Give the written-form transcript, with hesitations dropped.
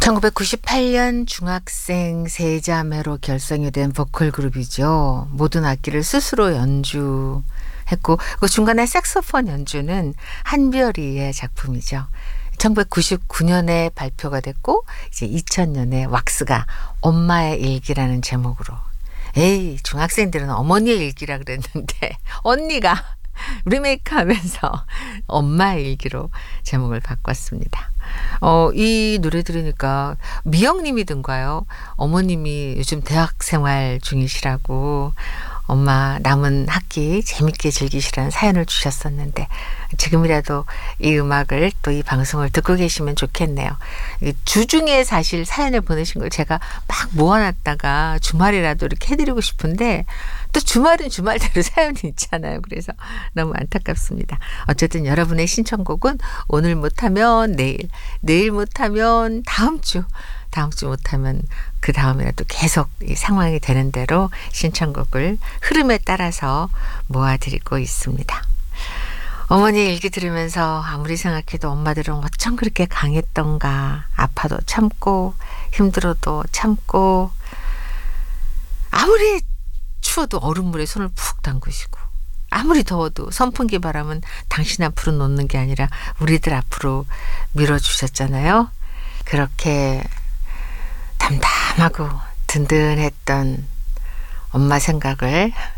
1998년 중학생 세 자매로 결성이 된 보컬 그룹이죠. 모든 악기를 스스로 연주했고 그 중간에 색소폰 연주는 한별이의 작품이죠. 1999년에 발표가 됐고 이제 2000년에 왁스가 엄마의 일기라는 제목으로, 에이 중학생들은 어머니의 일기라 그랬는데 언니가 리메이크하면서 엄마의 일기로 제목을 바꿨습니다. 이 노래 들으니까 미영님이든가요. 어머님이 요즘 대학 생활 중이시라고 엄마 남은 학기 재밌게 즐기시라는 사연을 주셨었는데 지금이라도 이 음악을 또 이 방송을 듣고 계시면 좋겠네요. 주중에 사실 사연을 보내신 걸 제가 막 모아놨다가 주말이라도 이렇게 해드리고 싶은데 또 주말은 주말대로 사연이 있잖아요. 그래서 너무 안타깝습니다. 어쨌든 여러분의 신청곡은 오늘 못하면 내일, 내일 못하면 다음 주 못하면 그 다음이라도 계속 이 상황이 되는 대로 신청곡을 흐름에 따라서 모아드리고 있습니다. 어머니 일기 들으면서 아무리 생각해도 엄마들은 어쩜 그렇게 강했던가. 아파도 참고 힘들어도 참고 아무리 추워도 얼음물에 손을 푹 담그시고 아무리 더워도 선풍기 바람은 당신 앞으로 놓는 게 아니라 우리들 앞으로 밀어주셨잖아요. 그렇게 담담하고 든든했던 엄마 생각을